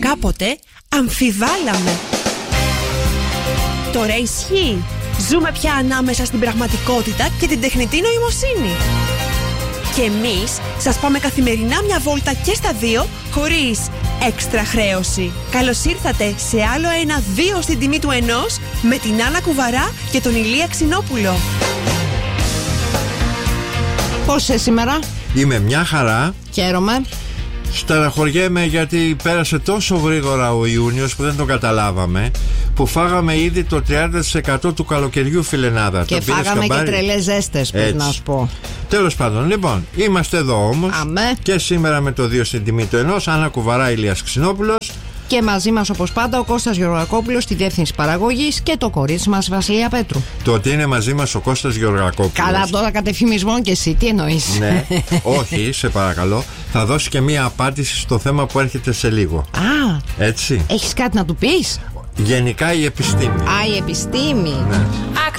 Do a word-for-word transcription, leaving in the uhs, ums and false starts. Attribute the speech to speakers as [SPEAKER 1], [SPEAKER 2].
[SPEAKER 1] κάποτε αμφιβάλαμε. Τώρα ισχύει. Ζούμε πια ανάμεσα στην πραγματικότητα και την τεχνητή νοημοσύνη. Και εμείς σας πάμε καθημερινά μια βόλτα και στα δύο, χωρίς έξτρα χρέωση. Καλώς ήρθατε σε άλλο ένα δύο στην τιμή του ενός, με την Άννα Κουβαρά και τον Ηλία Ξινόπουλο.
[SPEAKER 2] Πώς είσαι σήμερα?
[SPEAKER 3] Είμαι μια χαρά.
[SPEAKER 2] Χαίρομαι.
[SPEAKER 3] Στεναχωριέμαι γιατί πέρασε τόσο γρήγορα ο Ιούνιος που δεν το καταλάβαμε, που φάγαμε ήδη το τριάντα τοις εκατό του καλοκαιριού, φιλενάδα.
[SPEAKER 2] Και
[SPEAKER 3] το
[SPEAKER 2] φάγαμε και τρελές ζέστες, πρέπει να σου πω.
[SPEAKER 3] Τέλος πάντων, λοιπόν, είμαστε εδώ όμως.
[SPEAKER 2] Αμέ.
[SPEAKER 3] Και σήμερα με το δύο στην τιμή του ενός, Άννα Κουβαρά, Ηλίας Ξινόπουλος.
[SPEAKER 2] Και μαζί μας όπως πάντα ο Κώστας Γεωργακόπουλος στη διεύθυνση παραγωγής και το κορίτσι μας Βασιλεία Πέτρου.
[SPEAKER 3] Το ότι είναι μαζί μας ο Κώστας Γεωργακόπουλος.
[SPEAKER 2] Καλά, τώρα κατεφημισμό και εσύ, τι εννοείς?
[SPEAKER 3] Ναι, όχι, σε παρακαλώ. Θα δώσει και μία απάντηση στο θέμα που έρχεται σε λίγο.
[SPEAKER 2] Α,
[SPEAKER 3] έτσι.
[SPEAKER 2] Έχεις κάτι να του πεις?
[SPEAKER 3] Γενικά η επιστήμη.
[SPEAKER 2] Α, η επιστήμη.
[SPEAKER 3] Ναι.